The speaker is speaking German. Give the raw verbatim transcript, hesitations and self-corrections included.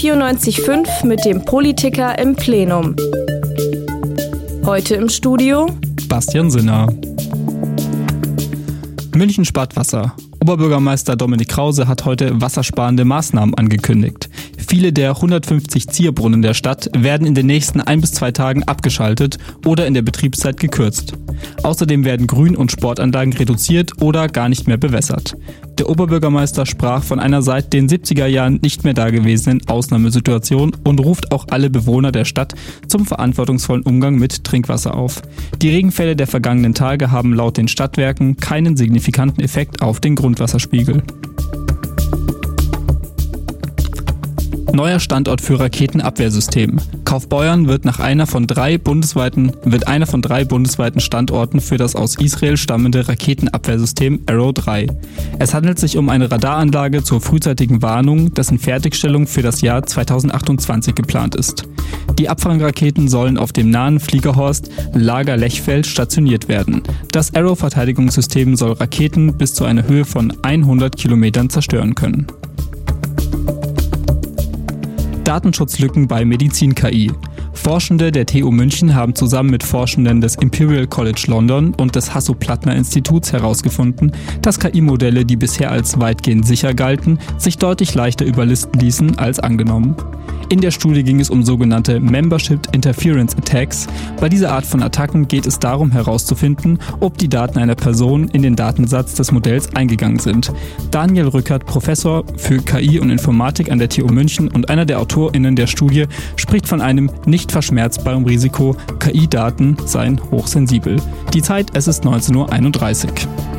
vierundneunzig Komma fünf mit dem Politiker im Plenum. Heute im Studio Bastian Sinner. München spart Wasser. Oberbürgermeister Dominik Krause hat heute wassersparende Maßnahmen angekündigt. Viele der hundertfünfzig Zierbrunnen der Stadt werden in den nächsten ein bis zwei Tagen abgeschaltet oder in der Betriebszeit gekürzt. Außerdem werden Grün- und Sportanlagen reduziert oder gar nicht mehr bewässert. Der Oberbürgermeister sprach von einer seit den siebziger Jahren nicht mehr dagewesenen Ausnahmesituation und ruft auch alle Bewohner der Stadt zum verantwortungsvollen Umgang mit Trinkwasser auf. Die Regenfälle der vergangenen Tage haben laut den Stadtwerken keinen signifikanten Effekt auf den Grundwasserspiegel. Neuer Standort für Raketenabwehrsystem. Kaufbeuern wird nach einer von drei bundesweiten, wird einer von drei bundesweiten Standorten für das aus Israel stammende Raketenabwehrsystem Arrow drei. Es handelt sich um eine Radaranlage zur frühzeitigen Warnung, dessen Fertigstellung für das Jahr zweitausendachtundzwanzig geplant ist. Die Abfangraketen sollen auf dem nahen Fliegerhorst Lager Lechfeld stationiert werden. Das Arrow-Verteidigungssystem soll Raketen bis zu einer Höhe von hundert Kilometern zerstören können. Datenschutzlücken bei Medizin-K I. Forschende der T U München haben zusammen mit Forschenden des Imperial College London und des Hasso-Plattner-Instituts herausgefunden, dass K I-Modelle, die bisher als weitgehend sicher galten, sich deutlich leichter überlisten ließen als angenommen. In der Studie ging es um sogenannte Membership Interference Attacks. Bei dieser Art von Attacken geht es darum herauszufinden, ob die Daten einer Person in den Datensatz des Modells eingegangen sind. Daniel Rückert, Professor für K I und Informatik an der T U München und einer der AutorInnen der Studie, spricht von einem nicht verschmerzbaren Risiko. K I-Daten seien hochsensibel. Die Zeit, es ist neunzehn Uhr einunddreißig.